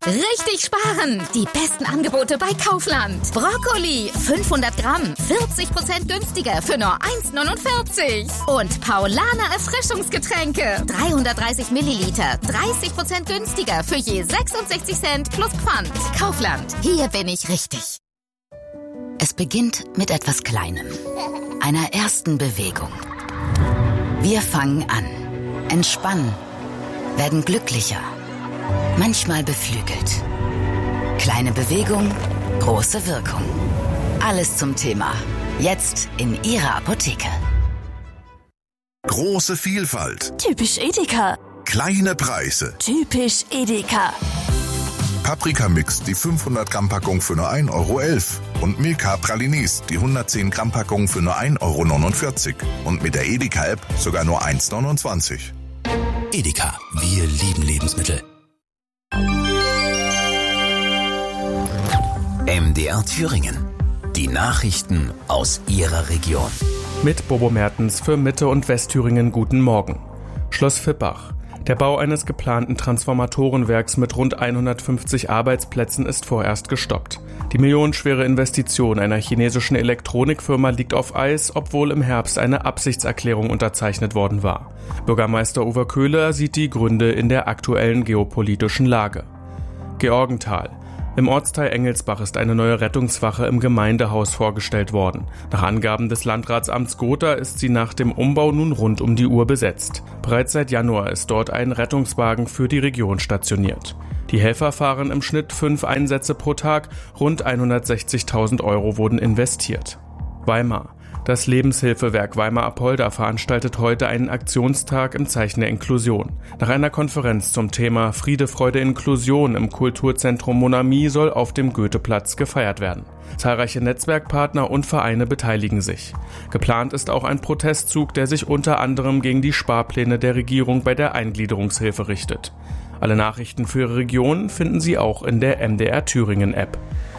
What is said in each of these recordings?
Richtig sparen! Die besten Angebote bei Kaufland. Brokkoli, 500 Gramm, 40% günstiger für nur 1,49. Und Paulaner Erfrischungsgetränke, 330 Milliliter, 30% günstiger für je 66 Cent plus Pfand. Kaufland, hier bin ich richtig. Es beginnt mit etwas Kleinem, einer ersten Bewegung. Wir fangen an, entspannen, werden glücklicher. Manchmal beflügelt. Kleine Bewegung, große Wirkung. Alles zum Thema. Jetzt in Ihrer Apotheke. Große Vielfalt. Typisch Edeka. Kleine Preise. Typisch Edeka. Paprikamix, die 500 Gramm Packung für nur 1,11 € und Milka Pralinis, die 110 Gramm Packung für nur 1,49 € und mit der Edeka-App sogar nur 1,29 €. Edeka, wir lieben Lebensmittel. MDR Thüringen. Die Nachrichten aus Ihrer Region. Mit Bobo Mertens für Mitte- und Westthüringen guten Morgen. Schloss Vippach. Der Bau eines geplanten Transformatorenwerks mit rund 150 Arbeitsplätzen ist vorerst gestoppt. Die millionenschwere Investition einer chinesischen Elektronikfirma liegt auf Eis, obwohl im Herbst eine Absichtserklärung unterzeichnet worden war. Bürgermeister Uwe Köhler sieht die Gründe in der aktuellen geopolitischen Lage. Georgenthal. Im Ortsteil Engelsbach ist eine neue Rettungswache im Gemeindehaus vorgestellt worden. Nach Angaben des Landratsamts Gotha ist sie nach dem Umbau nun rund um die Uhr besetzt. Bereits seit Januar ist dort ein Rettungswagen für die Region stationiert. Die Helfer fahren im Schnitt 5 Einsätze pro Tag, rund 160.000 € wurden investiert. Weimar. Das Lebenshilfewerk Weimar-Apolda veranstaltet heute einen Aktionstag im Zeichen der Inklusion. Nach einer Konferenz zum Thema Friede, Freude, Inklusion im Kulturzentrum Monami soll auf dem Goetheplatz gefeiert werden. Zahlreiche Netzwerkpartner und Vereine beteiligen sich. Geplant ist auch ein Protestzug, der sich unter anderem gegen die Sparpläne der Regierung bei der Eingliederungshilfe richtet. Alle Nachrichten für Ihre Region finden Sie auch in der MDR Thüringen App.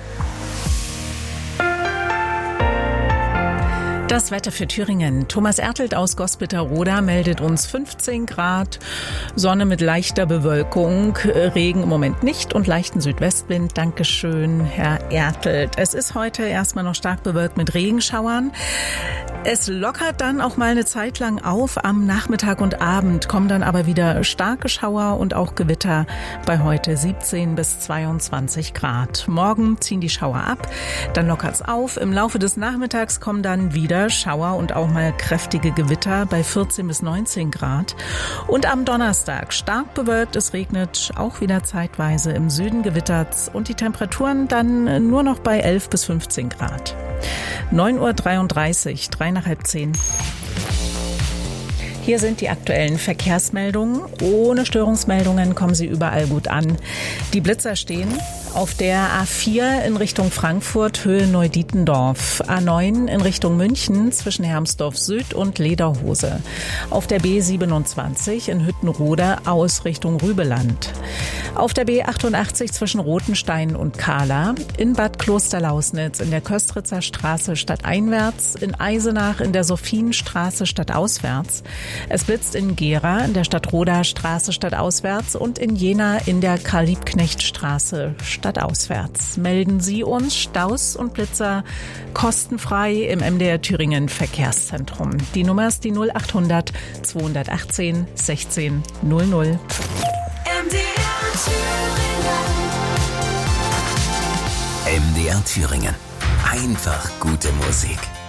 Das Wetter für Thüringen. Thomas Ertelt aus Gospitterroda meldet uns 15 Grad, Sonne mit leichter Bewölkung, Regen im Moment nicht und leichten Südwestwind. Dankeschön, Herr Ertelt. Es ist heute erstmal noch stark bewölkt mit Regenschauern. Es lockert dann auch mal eine Zeit lang auf. Am Nachmittag und Abend kommen dann aber wieder starke Schauer und auch Gewitter bei heute 17 bis 22 Grad. Morgen ziehen die Schauer ab, dann lockert's auf. Im Laufe des Nachmittags kommen dann wieder Schauer und auch mal kräftige Gewitter bei 14 bis 19 Grad. Und am Donnerstag stark bewölkt, es regnet auch wieder zeitweise. Im Süden gewittert's und die Temperaturen dann nur noch bei 11 bis 15 Grad. 9:33 Uhr, 3 nach halb 10. Hier sind die aktuellen Verkehrsmeldungen. Ohne Störungsmeldungen kommen sie überall gut an. Die Blitzer stehen auf der A4 in Richtung Frankfurt, Höhe Neudietendorf. A9 in Richtung München zwischen Hermsdorf Süd und Lederhose. Auf der B27 in Hüttenrode aus Richtung Rübeland. Auf der B88 zwischen Rothenstein und Kahla. In Bad Klosterlausnitz in der Köstritzer Straße stadteinwärts. In Eisenach in der Sophienstraße stadtauswärts. Es blitzt in Gera in der Stadtroder Straße stadtauswärts und in Jena in der Karl-Liebknecht-Straße stadtauswärts. Melden Sie uns Staus und Blitzer kostenfrei im MDR Thüringen Verkehrszentrum. Die Nummer ist die 0800 218 16 00. MDR Thüringen. Einfach gute Musik.